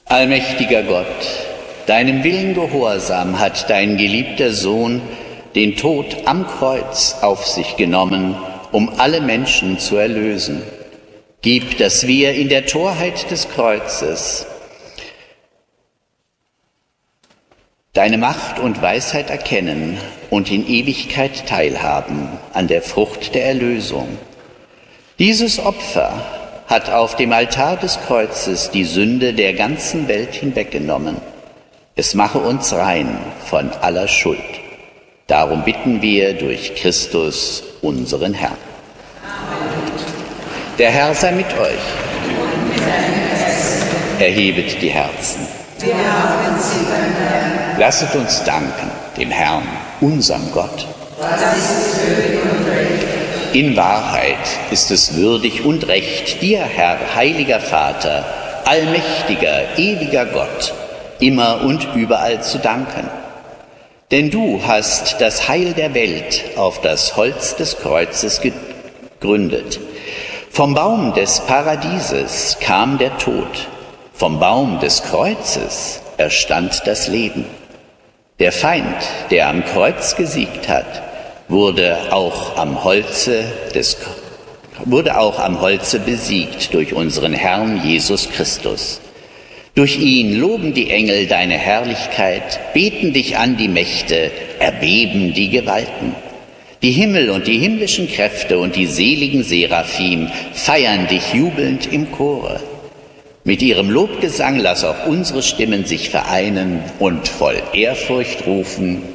Allmächtiger Gott, deinem Willen gehorsam hat dein geliebter Sohn den Tod am Kreuz auf sich genommen, um alle Menschen zu erlösen. Gib, dass wir in der Torheit des Kreuzes deine Macht und Weisheit erkennen und in Ewigkeit teilhaben an der Frucht der Erlösung. Dieses Opfer hat auf dem Altar des Kreuzes die Sünde der ganzen Welt hinweggenommen. Es mache uns rein von aller Schuld. Darum bitten wir durch Christus, unseren Herrn. Der Herr sei mit euch. Erhebet die Herzen. Lasset uns danken dem Herrn, unserem Gott. In Wahrheit ist es würdig und recht, dir, Herr, heiliger Vater, allmächtiger, ewiger Gott, immer und überall zu danken. Denn du hast das Heil der Welt auf das Holz des Kreuzes gegründet. Vom Baum des Paradieses kam der Tod, vom Baum des Kreuzes erstand das Leben. Der Feind, der am Kreuz gesiegt hat, wurde auch am Holze besiegt durch unseren Herrn Jesus Christus. Durch ihn loben die Engel deine Herrlichkeit, beten dich an die Mächte, erbeben die Gewalten. Die Himmel und die himmlischen Kräfte und die seligen Seraphim feiern dich jubelnd im Chore. Mit ihrem Lobgesang lass auch unsere Stimmen sich vereinen und voll Ehrfurcht rufen: